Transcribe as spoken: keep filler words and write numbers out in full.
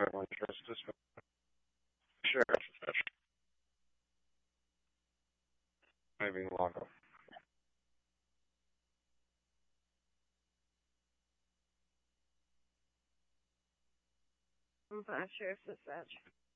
Federal Justice, Sheriff, maybe Lago. I'm fine, Sheriff Dispatch.